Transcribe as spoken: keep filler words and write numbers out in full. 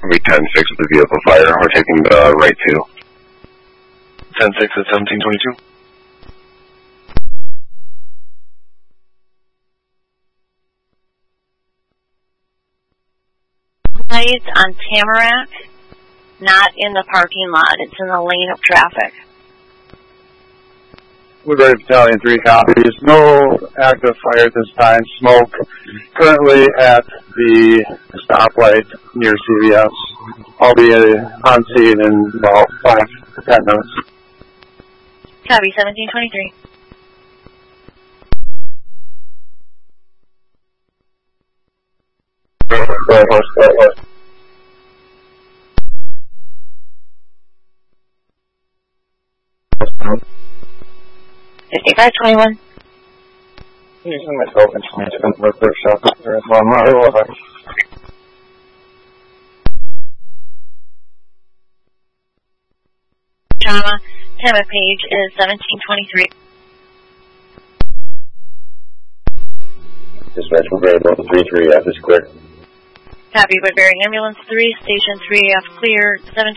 We ten six with the vehicle fire. We're taking the right two. ten six at seventeen twenty-two. Lights on Tamarack, not in the parking lot. It's in the lane of traffic. Woodbury Battalion, three copies. No active fire at this time. Smoke currently at the stoplight near C V S. I'll be on scene in about five to ten minutes. Copy, seventeen twenty-three. fifty-five twenty-one. Using myself information in the workshop there as well. I'm not over. Trauma, Tamarack page is seventeen twenty-three. Dispatch Woodbury one three three F is clear. Copy, Woodbury ambulance three, station three F clear, seventeen